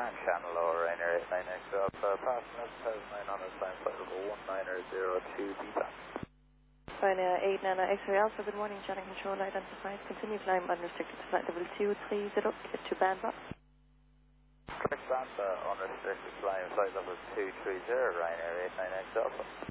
And channel lower, Ryanair 899 Alpha, passing up 1900, climb flight level 1902 beta. Ryanair 899 X-ray Alpha, good morning, channel control identified. Continue climb unrestricted to flight level 2, please it up, get to bandbox. Correct, Banta, unrestricted climb flight level 230, Ryanair 899 Alpha.